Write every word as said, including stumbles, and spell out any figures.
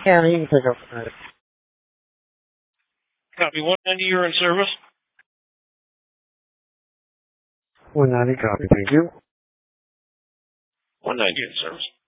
Yeah, you can pick up from there. Copy. one ninety, you're in service. one ninety, copy, thank you. one ninety in service.